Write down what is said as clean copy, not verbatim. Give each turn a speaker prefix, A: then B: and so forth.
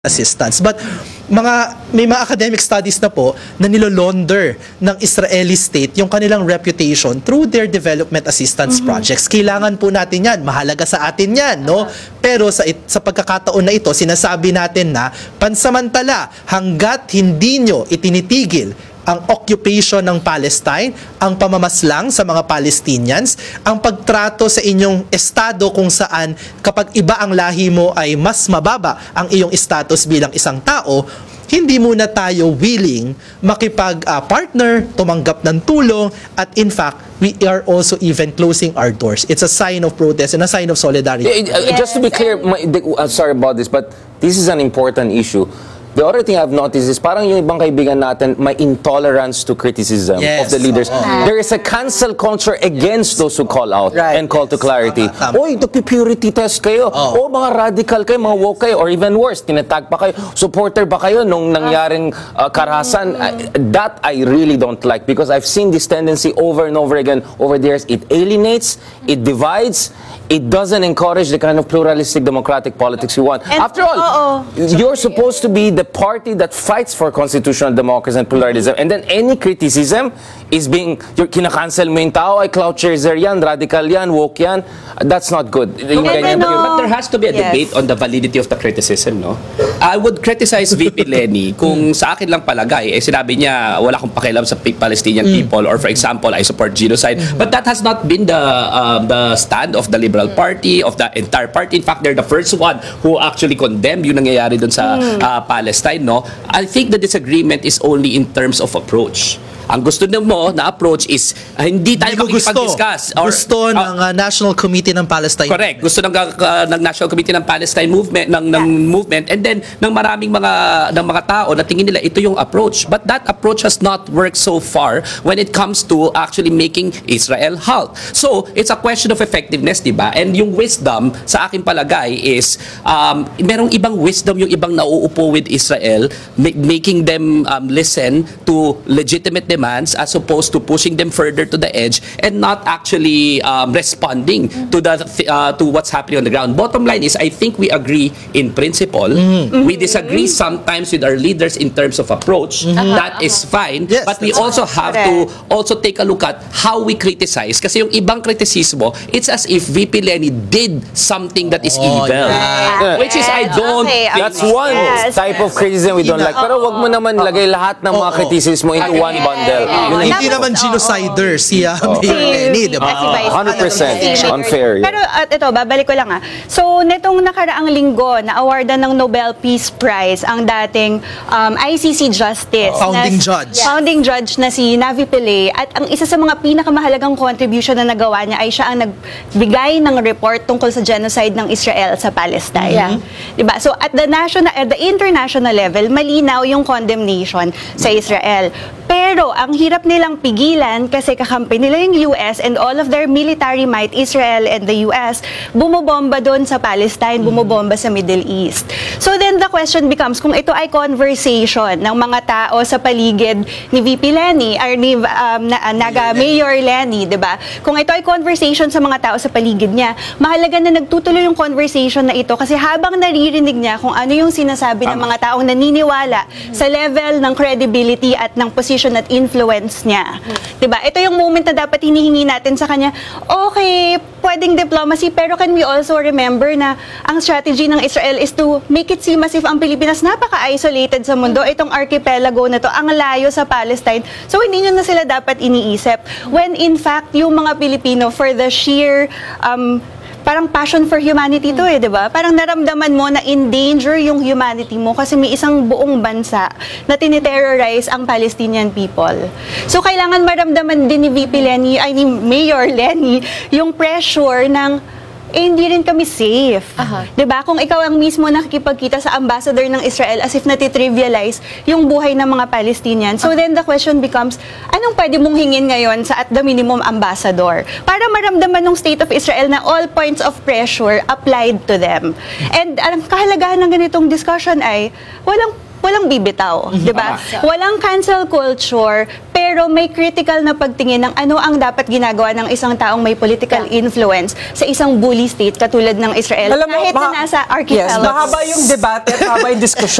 A: assistance. But may mga academic studies na po na nilolonder ng Israeli state yung kanilang reputation through their development assistance projects. Kailangan po natin yan. Mahalaga sa atin yan, no? Pero sa pagkakataon na ito, sinasabi natin na pansamantala hanggat hindi nyo itinitigil ang occupation ng Palestine, ang pamamaslang sa mga Palestinians, ang pagtrato sa inyong estado kung saan kapag iba ang lahi mo ay mas mababa ang iyong status bilang isang tao, hindi muna tayo willing makipag-partner, tumanggap ng tulong, at in fact, we are also even closing our doors. It's a sign of protest and a sign of solidarity.
B: Just to be clear, sorry about this, but this is an important issue. The other thing I've noticed is parang yung ibang kaibigan natin may intolerance to criticism of the leaders. There is a cancel culture against those who call out and call to clarity. Oy, purity test kayo. O mga radical kayo, mga woke kayo, or even worse, tinatag pa kayo. Supporter ba kayo nung nangyaring karahasan? That I really don't like because I've seen this tendency over and over again over the years. It alienates, it divides, it doesn't encourage the kind of pluralistic democratic politics we want. And after all, you're supposed to be the party that fights for constitutional democracy and pluralism, and then any criticism is kinakancel mo yung tao, ay clout chaser yan, radical yan, woke yan. That's not good.
C: But there has to be a debate on the validity of the criticism, no? I would criticize VP Lenny kung sa akin lang palagay, sinabi niya wala akong pakialam sa Palestinian people, or for example, I support genocide. But that has not been the stand of the Liberal Party, of the entire party. In fact, they're the first one who actually condemned yung nangyayari dun sa Palestine, no? I think the disagreement is only in terms of approach. Ang gusto mo na approach is hindi tayo makikipag-discuss.
A: Gusto ng National Committee ng Palestine.
C: Correct. Gusto ng National Committee ng Palestine movement, ng movement, and then ng maraming mga tao na tingin nila ito yung approach. But that approach has not worked so far when it comes to actually making Israel halt. So, it's a question of effectiveness, di ba? And yung wisdom sa aking palagay is merong ibang wisdom yung ibang nauupo with Israel, making them listen to legitimate demands as opposed to pushing them further to the edge and not actually responding to what's happening on the ground. Bottom line is, I think we agree in principle. We disagree sometimes with our leaders in terms of approach. That is fine.
A: Yes,
C: but we also have to also take a look at how we criticize. Kasi yung ibang kritisismo, it's as if VP Lenny did something that is evil. Which is, I don't think
B: that's one type of criticism we don't like. Pero wag mo naman lagay lahat ng mga kritisismo into one bundle.
A: Hindi naman genocider si Mayor Lenny, di ba?
B: 100% unfair.
D: Pero ito, babalik ko lang So, netong nakaraang linggo, na-awardan ng Nobel Peace Prize ang dating ICC Justice. Founding judge na si Navi Pillay. At ang isa sa mga pinakamahalagang contribution na nagawa niya ay siya ang nagbigay ng report tungkol sa genocide ng Israel sa Palestine. Diba? So, at the international level, malinaw yung condemnation sa Israel. Pero ang hirap nilang pigilan kasi kakampi nila yung US and all of their military might, Israel and the US, bumobomba doon sa Palestine, bumobomba sa Middle East. So then the question becomes, kung ito ay conversation ng mga tao sa paligid ni VP Lenny, or ni Mayor Lenny, diba? Kung ito ay conversation sa mga tao sa paligid niya, mahalaga na nagtutuloy yung conversation na ito kasi habang naririnig niya kung ano yung sinasabi ng mga taong naniniwala sa level ng credibility at ng position at influence niya. Diba? Ito yung moment na dapat hinihingi natin sa kanya, okay, pwedeng diplomacy, pero can we also remember na ang strategy ng Israel is to make it seem as if ang Pilipinas napaka-isolated sa mundo, itong archipelago na to, ang layo sa Palestine. So, hindi nyo na sila dapat iniisip. When in fact, yung mga Pilipino, for the sheer parang passion for humanity to di ba? Parang naramdaman mo na in danger yung humanity mo kasi may isang buong bansa na tiniterrorize ang Palestinian people. So, kailangan maramdaman din ni VP Lenny, ni Mayor Lenny, yung pressure ng hindi rin kami safe. Diba? Kung ikaw ang mismo nakikipagkita sa ambassador ng Israel as if natitrivialize yung buhay ng mga Palestinians. So then the question becomes, anong pwede mong hingin ngayon sa at the minimum ambassador? Para maramdaman ng state of Israel na all points of pressure applied to them. And ang kahalagahan ng ganitong discussion ay walang walang bibitaw, di ba? Walang cancel culture, pero may critical na pagtingin ng ano ang dapat ginagawa ng isang taong may political influence sa isang bully state katulad ng Israel.
E: Alam mo,
D: kahit na nasa archipelago.
E: Yes, mahaba yung debate at mahaba yung diskusyon.